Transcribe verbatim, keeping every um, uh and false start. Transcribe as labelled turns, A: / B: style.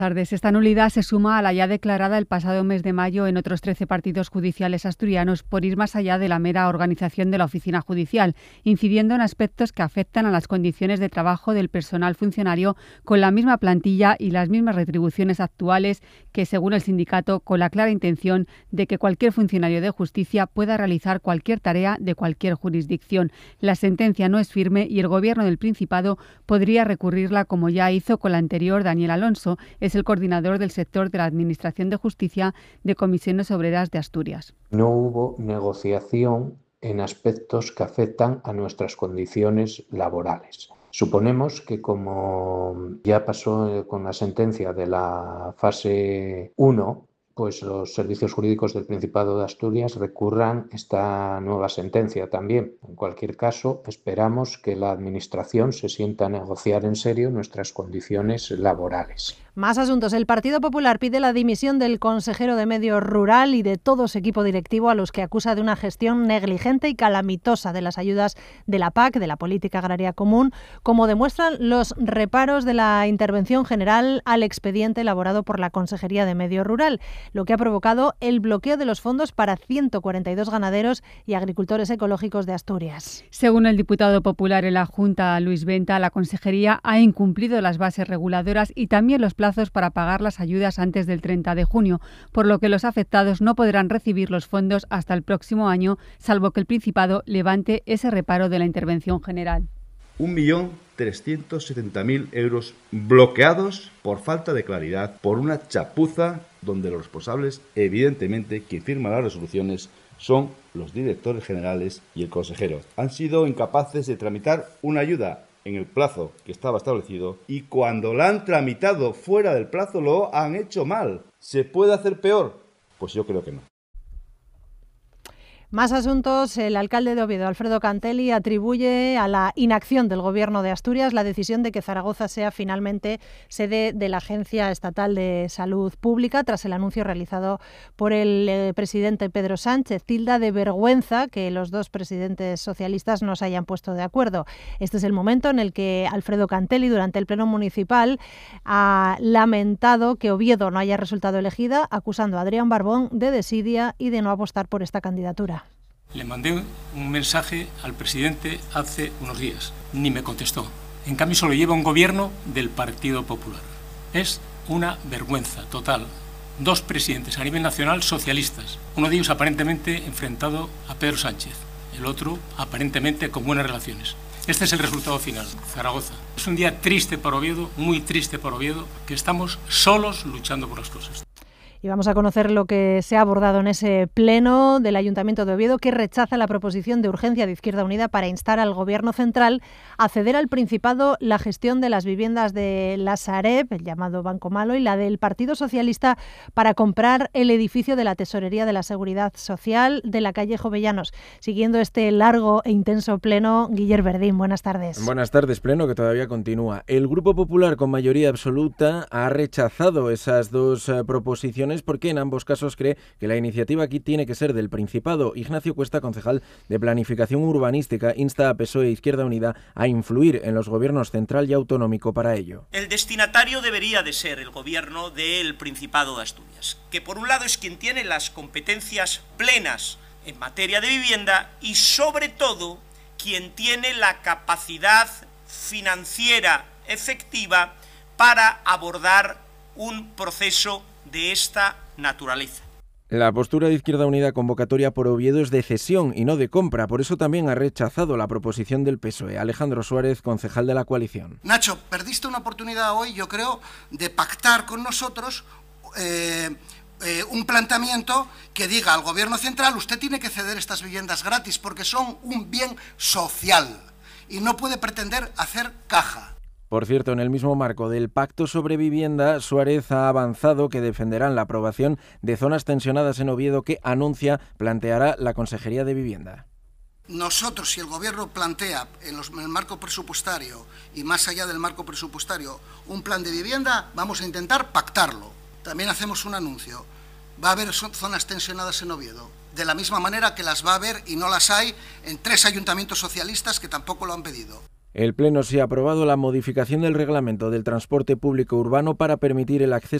A: Tardes. Esta nulidad se suma a la ya declarada el pasado mes de mayo en otros trece partidos judiciales asturianos por ir más allá de la mera organización de la oficina judicial, incidiendo en aspectos que afectan a las condiciones de trabajo del personal funcionario con la misma plantilla y las mismas retribuciones actuales que, según el sindicato, con la clara intención de que cualquier funcionario de justicia pueda realizar cualquier tarea de cualquier jurisdicción. La sentencia no es firme y el Gobierno del Principado podría recurrirla, como ya hizo con la anterior. Daniel Alonso es el coordinador del sector de la Administración de Justicia de Comisiones Obreras de Asturias.
B: No hubo negociación en aspectos que afectan a nuestras condiciones laborales. Suponemos que, como ya pasó con la sentencia de la fase uno, pues los servicios jurídicos del Principado de Asturias recurran esta nueva sentencia también. En cualquier caso, esperamos que la Administración se sienta a negociar en serio nuestras condiciones laborales.
C: Más asuntos. El Partido Popular pide la dimisión del consejero de Medio Rural y de todo su equipo directivo, a los que acusa de una gestión negligente y calamitosa de las ayudas de la P A C, de la Política Agraria Común, como demuestran los reparos de la intervención general al expediente elaborado por la Consejería de Medio Rural, lo que ha provocado el bloqueo de los fondos para ciento cuarenta y dos ganaderos y agricultores ecológicos de Asturias.
A: Según el diputado popular en la Junta, Luis Venta, la Consejería ha incumplido las bases reguladoras y también los plazos para pagar las ayudas antes del treinta de junio, por lo que los afectados no podrán recibir los fondos hasta el próximo año, salvo que el Principado levante ese reparo de la intervención general.
D: un millón trescientos setenta mil euros bloqueados por falta de claridad, por una chapuza donde los responsables, evidentemente, quien firma las resoluciones son los directores generales y el consejero. Han sido incapaces de tramitar una ayuda en el plazo que estaba establecido, y cuando la han tramitado fuera del plazo lo han hecho mal. ¿Se puede hacer peor? Pues yo creo que no.
C: Más asuntos. El alcalde de Oviedo, Alfredo Cantelli, atribuye a la inacción del Gobierno de Asturias la decisión de que Zaragoza sea finalmente sede de la Agencia Estatal de Salud Pública, tras el anuncio realizado por el eh, presidente Pedro Sánchez. Tilda de vergüenza que los dos presidentes socialistas no se hayan puesto de acuerdo. Este es el momento en el que Alfredo Cantelli, durante el pleno municipal, ha lamentado que Oviedo no haya resultado elegida, acusando a Adrián Barbón de desidia y de no apostar por esta candidatura.
E: Le mandé un mensaje al presidente hace unos días, ni me contestó. En cambio, se lo lleva un gobierno del Partido Popular. Es una vergüenza total. Dos presidentes a nivel nacional socialistas, uno de ellos aparentemente enfrentado a Pedro Sánchez, el otro aparentemente con buenas relaciones. Este es el resultado final, Zaragoza. Es un día triste para Oviedo, muy triste para Oviedo, que estamos solos luchando por las cosas.
C: Y vamos a conocer lo que se ha abordado en ese pleno del Ayuntamiento de Oviedo, que rechaza la proposición de urgencia de Izquierda Unida para instar al Gobierno central a ceder al Principado la gestión de las viviendas de la Sareb, el llamado Banco Malo, y la del Partido Socialista para comprar el edificio de la Tesorería de la Seguridad Social de la calle Jovellanos. Siguiendo este largo e intenso pleno, Guillermo Verdín, buenas tardes.
F: Buenas tardes, pleno que todavía continúa. El Grupo Popular, con mayoría absoluta, ha rechazado esas dos uh, proposiciones porque en ambos casos cree que la iniciativa aquí tiene que ser del Principado. Ignacio Cuesta, concejal de Planificación Urbanística, insta a P S O E e Izquierda Unida a influir en los gobiernos central y autonómico para ello.
G: El destinatario debería de ser el gobierno del Principado de Asturias, que por un lado es quien tiene las competencias plenas en materia de vivienda y sobre todo quien tiene la capacidad financiera efectiva para abordar un proceso de esta naturaleza.
F: La postura de Izquierda Unida convocatoria por Oviedo es de cesión y no de compra. Por eso también ha rechazado la proposición del P S O E. Alejandro Suárez, concejal de la coalición.
H: Nacho, perdiste una oportunidad hoy, yo creo, de pactar con nosotros eh, eh, un planteamiento que diga al Gobierno central: usted tiene que ceder estas viviendas gratis porque son un bien social y no puede pretender hacer caja.
F: Por cierto, en el mismo marco del Pacto sobre Vivienda, Suárez ha avanzado que defenderán la aprobación de zonas tensionadas en Oviedo que, anuncia, planteará la Consejería de Vivienda.
H: Nosotros, si el Gobierno plantea en, los, en el marco presupuestario y más allá del marco presupuestario un plan de vivienda, vamos a intentar pactarlo. También hacemos un anuncio. Va a haber zonas tensionadas en Oviedo, de la misma manera que las va a haber y no las hay en tres ayuntamientos socialistas que tampoco lo han pedido.
F: El Pleno sí ha aprobado la modificación del reglamento del transporte público urbano para permitir el acceso